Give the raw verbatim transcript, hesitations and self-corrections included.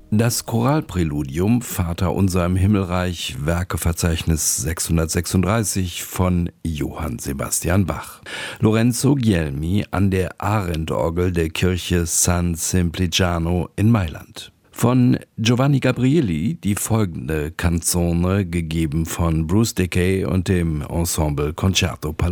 Das Choralpräludium Vater unser im Himmelreich, Werkeverzeichnis sechshundertsechsunddreißig von Johann Sebastian Bach. Lorenzo Guglielmi an der Arendorgel der Kirche San Simpliciano in Mailand. Von Giovanni Gabrieli die folgende Canzone, gegeben von Bruce Dickey und dem Ensemble Concerto